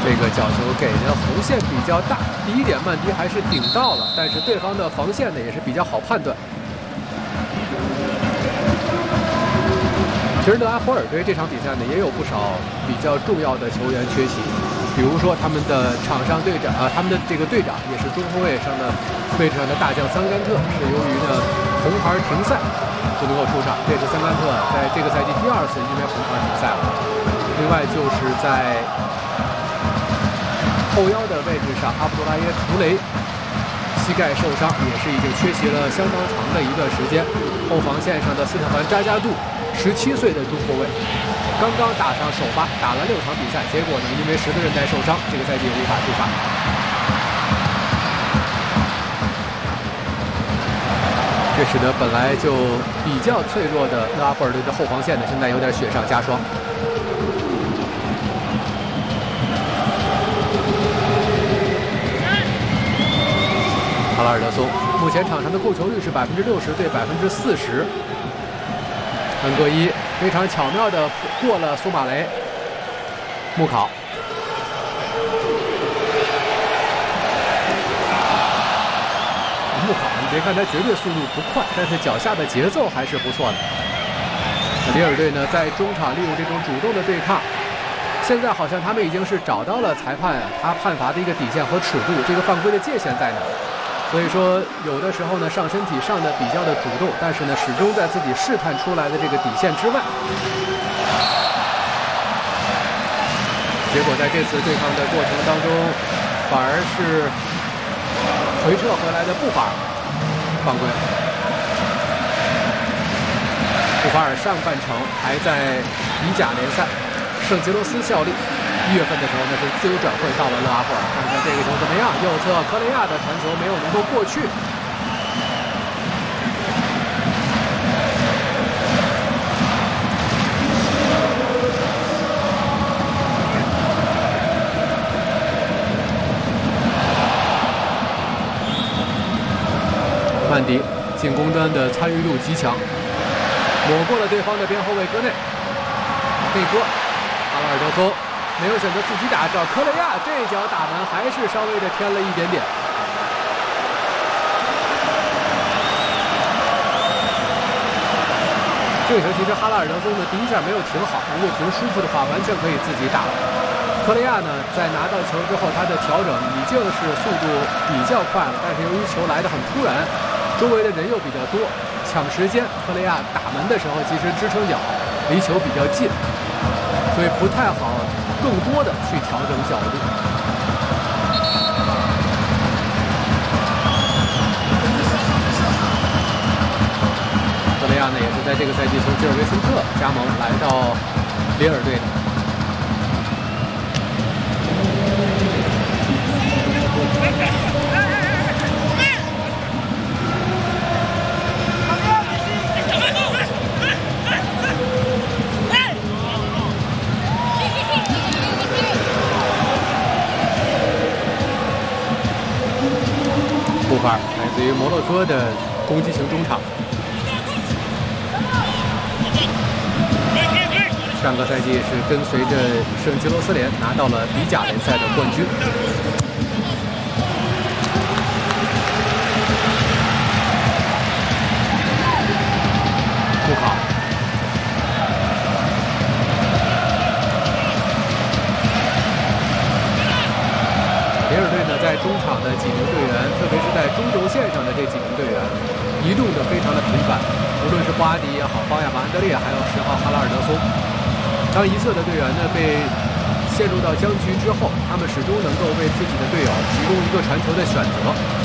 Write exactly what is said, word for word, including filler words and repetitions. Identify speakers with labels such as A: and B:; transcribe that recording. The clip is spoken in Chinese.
A: 这个角球给的弧线比较大，第一点曼迪还是顶到了，但是对方的防线呢也是比较好判断。其实勒阿弗尔队这场比赛呢也有不少比较重要的球员缺席，比如说他们的场上队长啊，他们的这个队长也是中后卫上的位置上的大将桑甘特，是由于呢红牌停赛不能够出场，这是桑甘特在这个赛季第二次因为红牌停赛了。另外就是在后腰的位置上，阿卜杜拉耶图雷膝盖受伤，也是已经缺席了相当长的一段时间。后防线上的斯特凡扎加杜，十七岁的中后卫，刚刚打上首发，打了六场比赛，结果呢因为十字韧带受伤，这个赛季无法出场。这使得本来就比较脆弱的勒阿弗尔队的后防线呢，现在有点雪上加霜。哈拉尔德松目前场上的控球率是百分之六十对百分之四十。恩戈伊非常巧妙地过了苏马雷，穆考。穆考，你别看他绝对速度不快，但是脚下的节奏还是不错的。里尔队呢，在中场利用这种主动的对抗，现在好像他们已经是找到了裁判他判罚的一个底线和尺度，这个犯规的界限在哪？所以说，有的时候呢，上身体上的比较的主动，但是呢，始终在自己试探出来的这个底线之外。结果在这次对抗的过程当中，反而是回撤回来的布法尔犯规。布法尔上半程还在比甲联赛圣吉罗斯效力。一月份的时候呢，是自由转会到了勒阿弗尔。看看这个球怎么样？右侧科雷亚的传球没有能够过去。曼迪进攻端的参与度极强，抹过了对方的边后卫戈内，内戈，阿拉尔德松。没有选择自己打，找科雷亚这一脚打门还是稍微的偏了一点点。这个球其实哈拉尔德松的第一下没有停好，如果停舒服的话，完全可以自己打。科雷亚呢，在拿到球之后，他的调整已经是速度比较快了，但是由于球来得很突然，周围的人又比较多，抢时间。科雷亚打门的时候，其实支撑脚离球比较近，所以不太好。更多的去调整角度。科雷亚呢，也是在这个赛季从吉尔维森特加盟来到里尔队的。布法尔来自于摩洛哥的攻击型中场，上个赛季是跟随着圣吉罗斯联拿到了比甲联赛的冠军。布考，里尔队呢，在中场的几名队员，特别是在中轴线上的这几名队员，移动的非常的频繁。无论是布阿迪也好，包亚马安德烈，还有十号哈拉尔德松，当一侧的队员呢被陷入到僵局之后，他们始终能够为自己的队友提供一个传球的选择。